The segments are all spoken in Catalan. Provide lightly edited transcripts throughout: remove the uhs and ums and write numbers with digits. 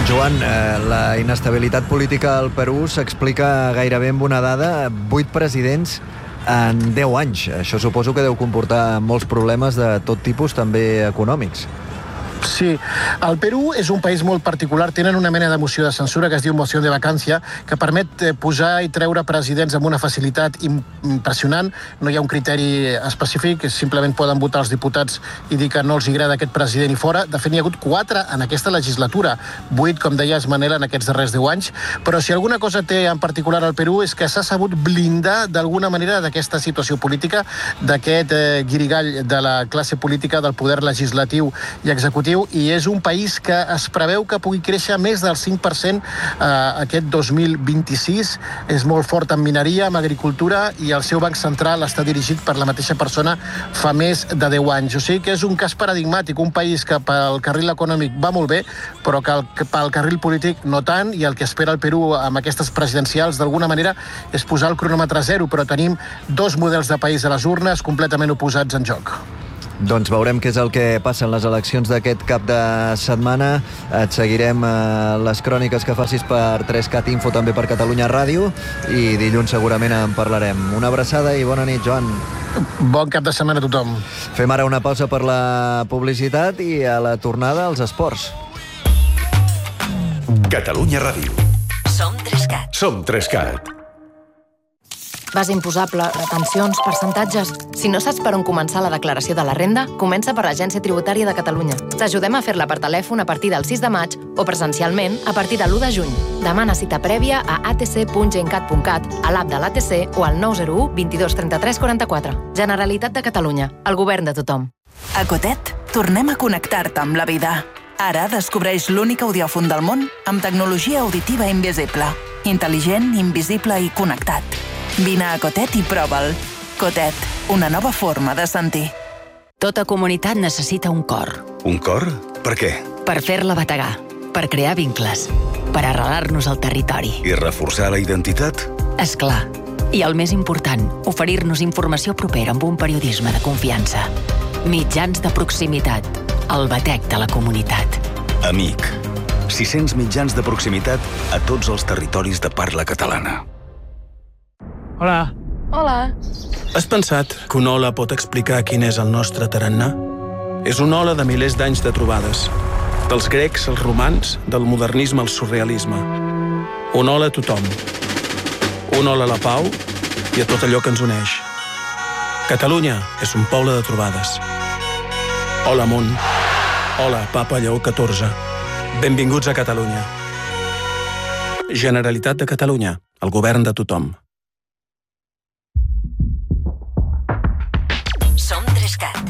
Joan, la inestabilitat política al Perú s'explica gairebé amb una dada: 8 presidents en 10 anys. Això suposo que deu comportar molts problemes de tot tipus, també econòmics. Sí, el Perú és un país molt particular. Tenen una mena de moció de censura que es diu moció de vacància, que permet posar i treure presidents amb una facilitat impressionant. No hi ha un criteri específic, simplement poden votar els diputats i dir que no els agrada aquest president i fora. De fet, n'hi ha hagut 4 en aquesta legislatura, 8, com deies, Manel, en aquests darrers 10 anys. Però si alguna cosa té en particular el Perú és que s'ha sabut blindar d'alguna manera d'aquesta situació política, d'aquest guirigall de la classe política, del poder legislatiu i executiu, i és un país que es preveu que pugui créixer més del 5% aquest 2026. És molt fort en mineria, en agricultura, i el seu banc central està dirigit per la mateixa persona fa més de 10 anys. O sigui que és un cas paradigmàtic, un país que pel carril econòmic va molt bé, però que pel carril polític no tant, i el que espera el Perú amb aquestes presidencials d'alguna manera és posar el cronòmetre a zero, però tenim 2 models de país a les urnes completament oposats en joc. Doncs veurem què és el que passa en les eleccions d'aquest cap de setmana. Et seguirem les cròniques que facis per 3Cat Info, també per Catalunya Ràdio, i dilluns segurament en parlarem. Una abraçada i bona nit, Joan. Bon cap de setmana a tothom. Fem ara una pausa per la publicitat i a la tornada als esports. Catalunya Ràdio. Som 3Cat. Som 3Cat. Base imposable, retencions, percentatges... Si no saps per on començar la declaració de la renda, comença per l'Agència Tributària de Catalunya. T'ajudem a fer-la per telèfon a partir del 6 de maig o presencialment a partir de l'1 de juny. Demana cita prèvia a atc.gencat.cat, a l'app de l'ATC o al 901 22 33 44. Generalitat de Catalunya, el govern de tothom. A Cotet, tornem a connectar-te amb la vida. Ara descobreix l'únic audiòfon del món amb tecnologia auditiva invisible. Intel·ligent, invisible i connectat. Vine a Cotet i prova'l. Cotet, una nova forma de sentir. Tota comunitat necessita un cor. Un cor? Per què? Per fer-la bategar, per crear vincles, per arrelar-nos al territori. I reforçar la identitat? És clar. I el més important, oferir-nos informació propera amb un periodisme de confiança. Mitjans de proximitat, el batec de la comunitat. Amic. 600 mitjans de proximitat a tots els territoris de parla catalana. Hola. Hola. Has pensat que un hola pot explicar quin és el nostre tarannà? És un hola de milers d'anys de trobades. Dels grecs als romans, del modernisme al surrealisme. Un hola a tothom. Un hola a la pau i a tot allò que ens uneix. Catalunya és un poble de trobades. Hola, món. Hola, Papa Lleó XIV. Benvinguts a Catalunya. Generalitat de Catalunya, el govern de tothom. Som 3Cat.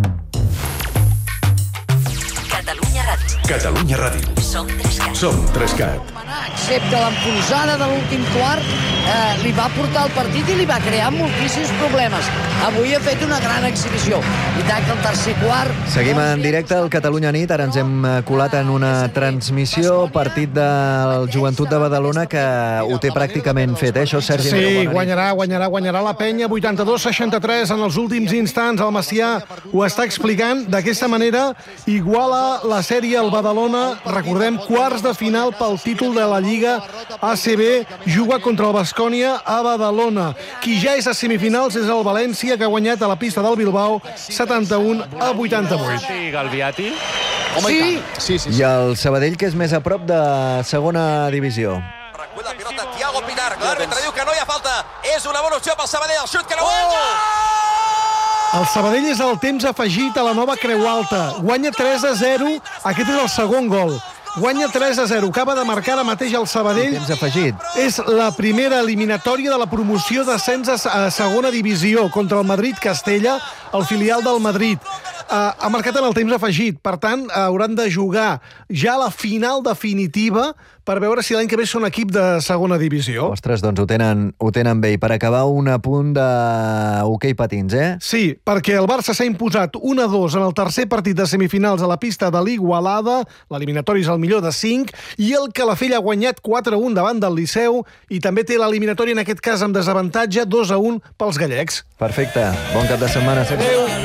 Catalunya Ràdio. Catalunya Ràdio. Som 3Cat. Som 3Cat. Excepte l'enfonsada de l'últim quart, li va portar el partit i li va crear moltíssims problemes. Avui ha fet una gran exhibició. I tant que el tercer quart... Seguim en directe al Catalunya Nit. Ara ens hem colat en una transmissió, partit del Joventut de Badalona, que ho té pràcticament fet, Això, Sergi? Sí, guanyarà la penya, 82-63 en els últims instants. El Macià ho està explicant d'aquesta manera. Iguala la sèrie al Badalona. Recordem, quarts de final pel títol de la Lliga ACB, juga contra el Baskonia a Badalona. Qui ja és a semifinals és el València, que ha guanyat a la pista del Bilbao 71-88. Galviati? Sí. I el Sabadell, que és més a prop de segona divisió. Recull la pilota Thiago Pinar. L'àrbitre diu que no hi ha falta. És una bona opció pel Sabadell. El xut que no guanya! El Sabadell és el temps afegit a la nova Creu Alta. Guanya 3-0. Aquest és el segon gol. Guanya 3-0. Acaba de marcar ara mateix el Sabadell. Temps afegit. És la primera eliminatòria de la promoció d'ascens a segona divisió contra el Madrid-Castella, el filial del Madrid. Ha marcat en el temps afegit. Per tant, hauran de jugar ja la final definitiva per veure si l'any que ve són equip de segona divisió. Ostres, doncs ho tenen bé. I per acabar, un apunt d'hoquei patins, Sí, perquè el Barça s'ha imposat 1-2 en el tercer partit de semifinals a la pista de l'Igualada. L'eliminatori és el millor de 5. I el Calafell ha guanyat 4-1 davant del Liceu i també té l'eliminatori, en aquest cas amb desavantatge, 2-1 pels gallecs. Perfecte. Bon cap de setmana, Sergi.